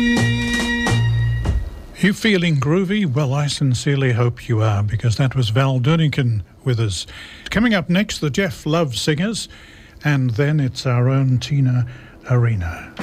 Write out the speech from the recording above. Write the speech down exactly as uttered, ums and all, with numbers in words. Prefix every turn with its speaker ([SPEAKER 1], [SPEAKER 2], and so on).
[SPEAKER 1] You feeling groovy? Well, I sincerely hope you are, because that was Val Dunican with us. Coming up next, the Jeff Love Singers, and then it's our own Tina Arena.